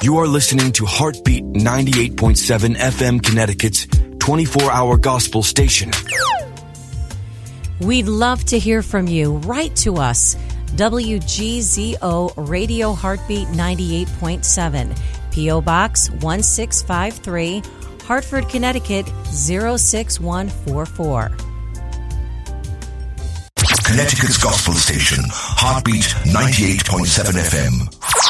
You are listening to Heartbeat 98.7 FM Connecticut's 24-hour gospel station. We'd love to hear from you. Write to us. WGZO Radio Heartbeat 98.7. P.O. Box 1653, Hartford, Connecticut 06144. Connecticut's gospel station, Heartbeat 98.7 FM.